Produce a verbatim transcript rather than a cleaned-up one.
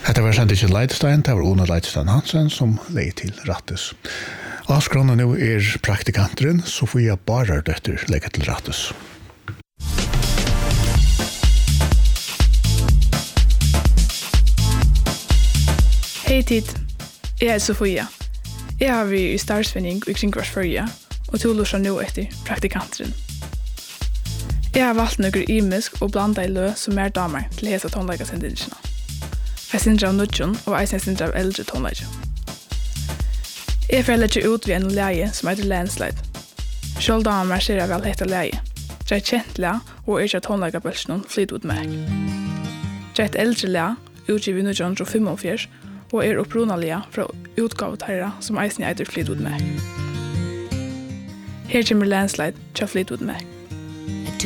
Hetta var sendt til Leidstein, det var Ona Leidstein Hansen som leie til Rattes. Avskrona nå er praktikanteren Sofia Barardøtter leie til Rattes. Hei tid, jeg er Sofia. Jeg har vi i startsvinning i Kringvarsførja, og til lorsa nå etter praktikanteren. Jeg har valgt noen imisk og blanda i lø som er damer til hese tonleikasendingsene. Jeg sindrer av nødjon og jeg sindrer av eldre tonleik. Jeg får legge ut ved en leie som heter Landslide. Selv damer ser jeg vel hette leie. Det er kjent leie og er ikke tonleikabølsene flyt ut meg. Det er et eldre leie, utgivet i nitton femogfjørs, og er opprunalige fra utgavet herre som eisen heter flyt ut meg. Her kommer Landslide til flyt ut meg.